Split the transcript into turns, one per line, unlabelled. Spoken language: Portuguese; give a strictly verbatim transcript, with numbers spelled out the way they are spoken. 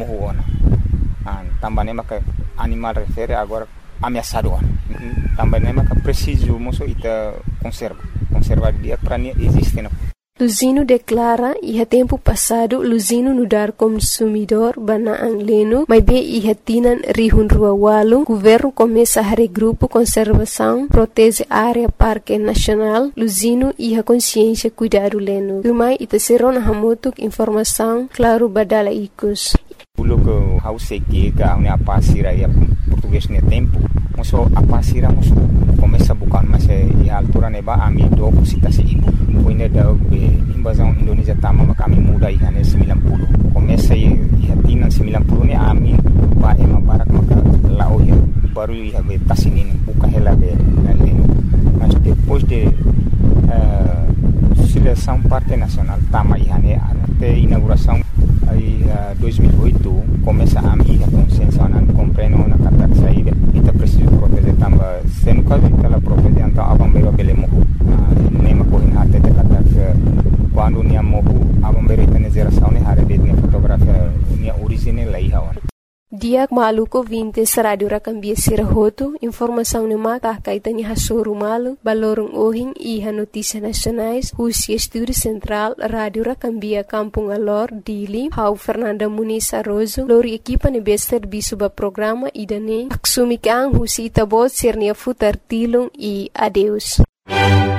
morro ona. Ah, também maka animal refere agora ameaçado ona. Também maka preciso moço ita conserva. Conservar dia para nem existe não.
Luzino declara iha tempo passado Luzino nudar consumidor banaan leno, mas bem iha tinan rihun rua walu, governo começa a regrupo conservação, protege área parque nacional, Luzino iha consciência cuidado leno. Rumai ita serona hamutuk informação, claro badala ikus.
Pulo que hau seki que a unia pasira ia português ne tempo, moço a pasira moço começa bukan mas e altura neba ami do cita se ibu. Puine da invasão Indonesia tama maka ami muda iha ne sembilan puluh. Começa iha tinan sembilan puluh ne ami ba ema barak maka lao iha baru iha be tasinin buka hela be leno. Mas depois de uh, seleção parte nacional tama iha ne até inauguração aí uh, dois mil e oito começa a minha consciência não compreendo na kata saída ita preciso proteger tamba sendo caso ela proteger então abambeiro bele morro nema correndo até de kata quando nia morro abambeiro ita geração ne hare de nia fotografia nia original lá ihawan.
Dia maluco vinte radio rakambia sirahoto, informação ne maka kaitani hasoro malu, balorong ohin iha notícia nacionais, Rusia Estúdio Central, Radio Rakambia Kampung Alor, Dili, Hau Fernanda Muniz Arrozo, lori equipa ne bester bisuba programa idane, aksumikang husita bot sirnia futar tilong e adeus.